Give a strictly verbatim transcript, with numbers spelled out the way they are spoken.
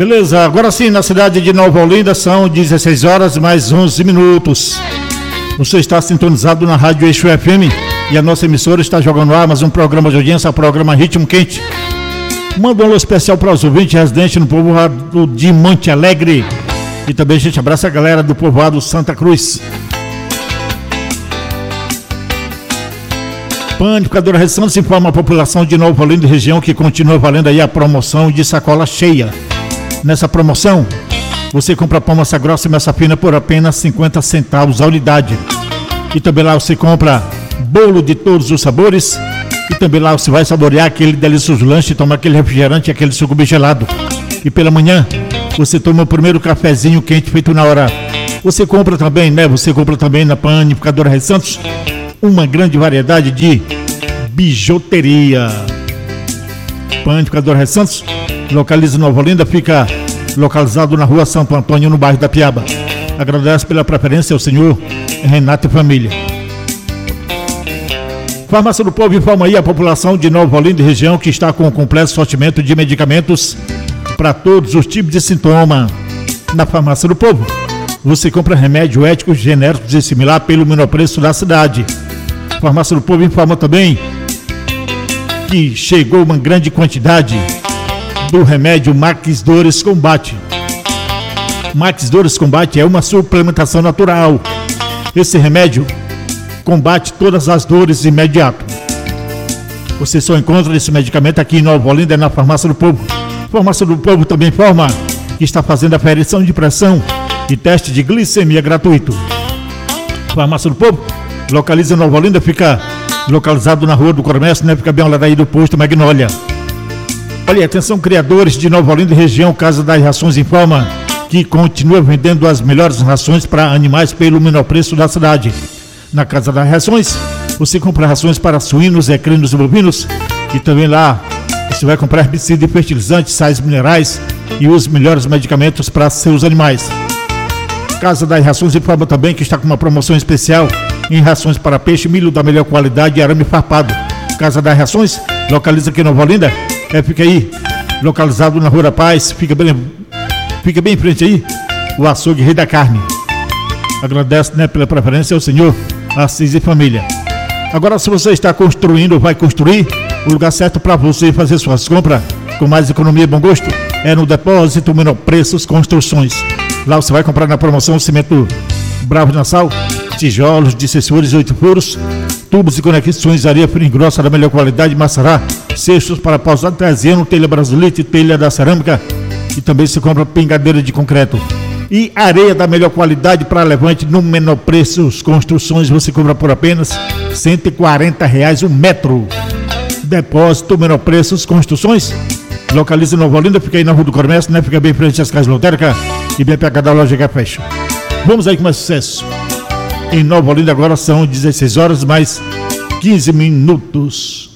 Beleza, agora sim, na cidade de Nova Olinda são dezesseis horas mais onze minutos. Você está sintonizado na Rádio Eixo F M e a nossa emissora está jogando ar mais um programa de audiência, o programa Ritmo Quente. Manda um alô especial para os ouvintes residentes no povoado de Monte Alegre. E também a gente abraça a galera do povoado Santa Cruz. Panificadora Rede Santos informa a população de Nova Olinda e região que continua valendo aí a promoção de sacola cheia. Nessa promoção, você compra pão massa grossa e massa fina por apenas cinquenta centavos a unidade. E também lá você compra bolo de todos os sabores. E também lá você vai saborear aquele delicioso lanche, tomar aquele refrigerante, aquele suco bem gelado. E pela manhã, você toma o primeiro cafezinho quente feito na hora. Você compra também, né? Você compra também na Panificadora Rede Santos uma grande variedade de bijuteria. Panificadora Rede Santos localiza Nova Olinda, fica localizado na rua Santo Antônio, no bairro da Piaba. Agradeço pela preferência ao senhor Renato e família. Farmácia do Povo informa aí a população de Nova Olinda e região que está com um completo sortimento de medicamentos para todos os tipos de sintoma. Na Farmácia do Povo, você compra remédio éticos, genéricos e similar pelo menor preço da cidade. Farmácia do Povo informa também que chegou uma grande quantidade do remédio Max Dores Combate. Max Dores Combate é uma suplementação natural. Esse remédio combate todas as dores de imediato. Você só encontra esse medicamento aqui em Nova Olinda, na Farmácia do Povo. Farmácia do Povo também informa que está fazendo aferição de pressão e teste de glicemia gratuito. Farmácia do Povo localiza Nova Olinda, fica localizado na Rua do Comércio, né? Fica bem ao lado aí do posto Magnólia. Olha, atenção, criadores de Nova Olinda e região, Casa das Rações informa que continua vendendo as melhores rações para animais pelo menor preço da cidade. Na Casa das Rações, você compra rações para suínos, equinos e bovinos, e também lá você vai comprar herbicida e fertilizantes, sais minerais e os melhores medicamentos para seus animais. Casa das Rações informa também que está com uma promoção especial em rações para peixe, milho da melhor qualidade e arame farpado. Casa das Rações localiza aqui em Nova Olinda. É, fica aí, localizado na Rua da Paz, fica bem, fica bem em frente aí, o açougue Rei da Carne. Agradece, né, pela preferência ao senhor Assis e família. Agora, se você está construindo ou vai construir, o lugar certo para você fazer suas compras com mais economia e bom gosto é no Depósito Menor Preços Construções. Lá você vai comprar na promoção cimento Bravo Nassau, tijolos de sessores oito furos, tubos e conexões, areia fina e grossa da melhor qualidade, maçará, cestos para pausar artesiano, telha brasilite, telha da cerâmica, e também se compra pingadeira de concreto. E areia da melhor qualidade para levante no menor preço. Construções você compra por apenas cento e quarenta reais o metro. Depósito Menor Preços Construções. Localiza em Nova Olinda, fica aí na Rua do Comércio, né? Fica bem em frente às casas lotéricas e bem perto da loja Café. Vamos aí com mais sucesso. Em Nova Olinda agora são dezesseis horas mais quinze minutos.